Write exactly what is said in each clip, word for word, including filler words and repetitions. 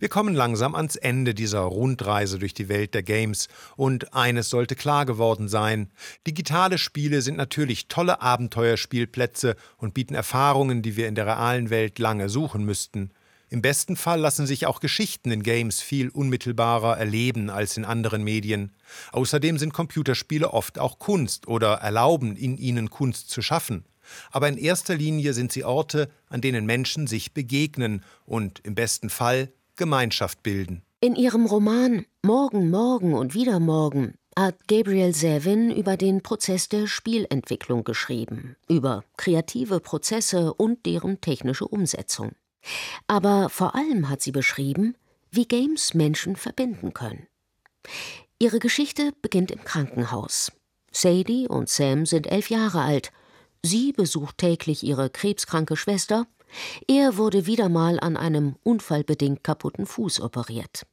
Wir kommen langsam ans Ende dieser Rundreise durch die Welt der Games. Und eines sollte klar geworden sein: Digitale Spiele sind natürlich tolle Abenteuerspielplätze und bieten Erfahrungen, die wir in der realen Welt lange suchen müssten. Im besten Fall lassen sich auch Geschichten in Games viel unmittelbarer erleben als in anderen Medien. Außerdem sind Computerspiele oft auch Kunst oder erlauben in ihnen Kunst zu schaffen. Aber in erster Linie sind sie Orte, an denen Menschen sich begegnen und im besten Fall Gemeinschaft bilden. In ihrem Roman »Morgen, Morgen und wieder Morgen« hat Gabrielle Zevin über den Prozess der Spielentwicklung geschrieben, über kreative Prozesse und deren technische Umsetzung. Aber vor allem hat sie beschrieben, wie Games Menschen verbinden können. Ihre Geschichte beginnt im Krankenhaus. Sadie und Sam sind elf Jahre alt. Sie besucht täglich ihre krebskranke Schwester. Er wurde wieder mal an einem unfallbedingt kaputten Fuß operiert.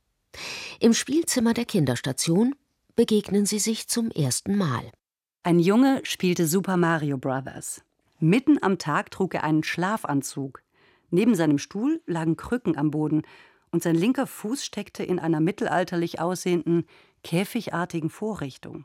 Im Spielzimmer der Kinderstation begegnen sie sich zum ersten Mal. Ein Junge spielte Super Mario Brothers. Mitten am Tag trug er einen Schlafanzug. Neben seinem Stuhl lagen Krücken am Boden und sein linker Fuß steckte in einer mittelalterlich aussehenden, käfigartigen Vorrichtung.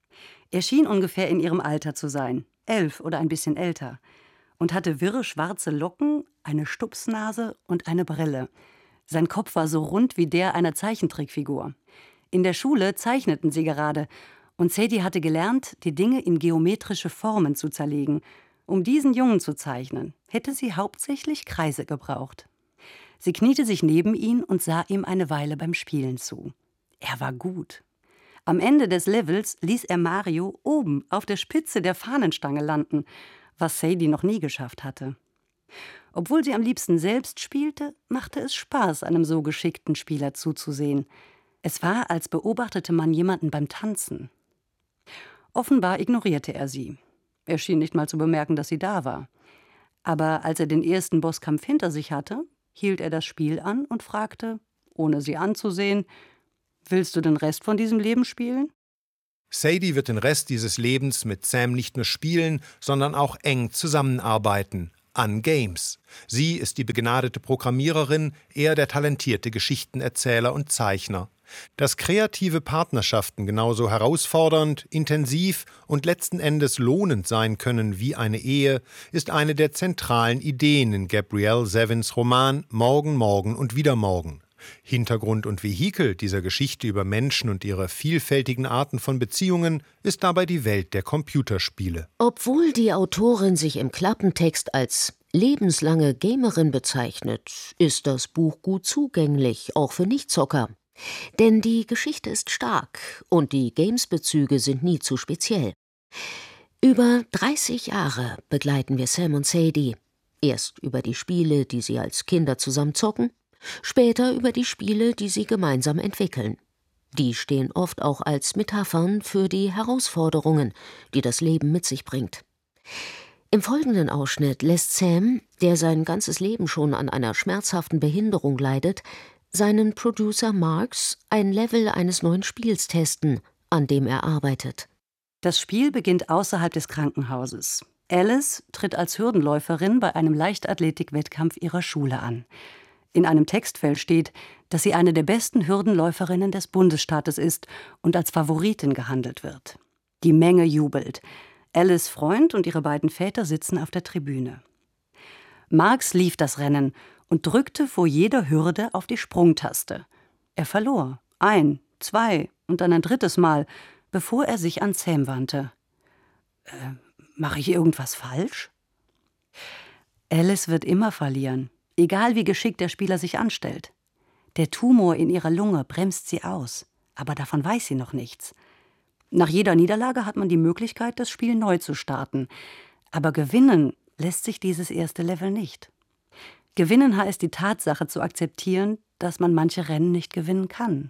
Er schien ungefähr in ihrem Alter zu sein, elf oder ein bisschen älter, und hatte wirre schwarze Locken, eine Stupsnase und eine Brille. Sein Kopf war so rund wie der einer Zeichentrickfigur. In der Schule zeichneten sie gerade, und Sadie hatte gelernt, die Dinge in geometrische Formen zu zerlegen. Um diesen Jungen zu zeichnen, hätte sie hauptsächlich Kreise gebraucht. Sie kniete sich neben ihn und sah ihm eine Weile beim Spielen zu. Er war gut. Am Ende des Levels ließ er Mario oben auf der Spitze der Fahnenstange landen, was Sadie noch nie geschafft hatte. Obwohl sie am liebsten selbst spielte, machte es Spaß, einem so geschickten Spieler zuzusehen. Es war, als beobachtete man jemanden beim Tanzen. Offenbar ignorierte er sie. Er schien nicht mal zu bemerken, dass sie da war. Aber als er den ersten Bosskampf hinter sich hatte, hielt er das Spiel an und fragte, ohne sie anzusehen: »Willst du den Rest von diesem Leben spielen?« Sadie wird den Rest dieses Lebens mit Sam nicht nur spielen, sondern auch eng zusammenarbeiten. An Games. Sie ist die begnadete Programmiererin, er der talentierte Geschichtenerzähler und Zeichner. Dass kreative Partnerschaften genauso herausfordernd, intensiv und letzten Endes lohnend sein können wie eine Ehe, ist eine der zentralen Ideen in Gabrielle Zevins Roman »Morgen, Morgen und wieder Morgen«. Hintergrund und Vehikel dieser Geschichte über Menschen und ihre vielfältigen Arten von Beziehungen ist dabei die Welt der Computerspiele. Obwohl die Autorin sich im Klappentext als lebenslange Gamerin bezeichnet, ist das Buch gut zugänglich, auch für Nichtzocker. Denn die Geschichte ist stark und die Games-Bezüge sind nie zu speziell. Über dreißig Jahre begleiten wir Sam und Sadie. Erst über die Spiele, die sie als Kinder zusammen zocken, später über die Spiele, die sie gemeinsam entwickeln. Die stehen oft auch als Metaphern für die Herausforderungen, die das Leben mit sich bringt. Im folgenden Ausschnitt lässt Sam, der sein ganzes Leben schon an einer schmerzhaften Behinderung leidet, seinen Producer Marks ein Level eines neuen Spiels testen, an dem er arbeitet. Das Spiel beginnt außerhalb des Krankenhauses. Alice tritt als Hürdenläuferin bei einem Leichtathletik-Wettkampf ihrer Schule an. In einem Textfeld steht, dass sie eine der besten Hürdenläuferinnen des Bundesstaates ist und als Favoritin gehandelt wird. Die Menge jubelt. Alice' Freund und ihre beiden Väter sitzen auf der Tribüne. Marks lief das Rennen und drückte vor jeder Hürde auf die Sprungtaste. Er verlor ein, zwei und dann ein drittes Mal, bevor er sich an Sam wandte. Äh, mache ich irgendwas falsch? Alice wird immer verlieren. Egal wie geschickt der Spieler sich anstellt. Der Tumor in ihrer Lunge bremst sie aus, aber davon weiß sie noch nichts. Nach jeder Niederlage hat man die Möglichkeit, das Spiel neu zu starten. Aber gewinnen lässt sich dieses erste Level nicht. Gewinnen heißt die Tatsache zu akzeptieren, dass man manche Rennen nicht gewinnen kann.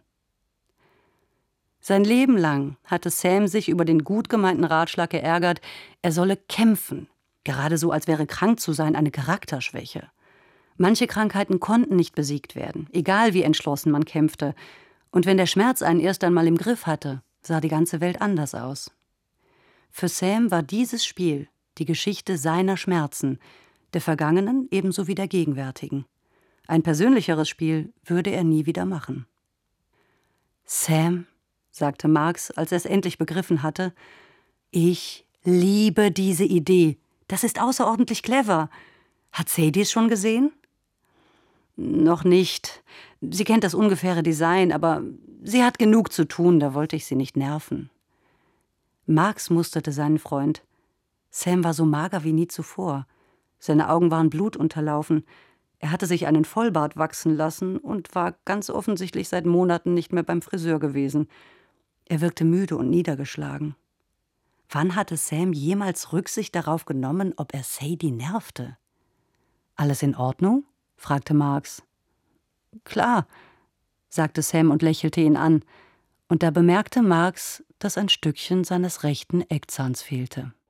Sein Leben lang hatte Sam sich über den gut gemeinten Ratschlag geärgert, er solle kämpfen, gerade so, als wäre krank zu sein eine Charakterschwäche. Manche Krankheiten konnten nicht besiegt werden, egal wie entschlossen man kämpfte. Und wenn der Schmerz einen erst einmal im Griff hatte, sah die ganze Welt anders aus. Für Sam war dieses Spiel die Geschichte seiner Schmerzen, der vergangenen ebenso wie der gegenwärtigen. Ein persönlicheres Spiel würde er nie wieder machen. »Sam«, sagte Marx, als er es endlich begriffen hatte, »ich liebe diese Idee. Das ist außerordentlich clever. Hat Sadie es schon gesehen?« »Noch nicht. Sie kennt das ungefähre Design, aber sie hat genug zu tun, da wollte ich sie nicht nerven.« Marx musterte seinen Freund. Sam war so mager wie nie zuvor. Seine Augen waren blutunterlaufen. Er hatte sich einen Vollbart wachsen lassen und war ganz offensichtlich seit Monaten nicht mehr beim Friseur gewesen. Er wirkte müde und niedergeschlagen. Wann hatte Sam jemals Rücksicht darauf genommen, ob er Sadie nervte? »Alles in Ordnung?« fragte Marx. »Klar«, sagte Sam und lächelte ihn an. Und da bemerkte Marx, dass ein Stückchen seines rechten Eckzahns fehlte.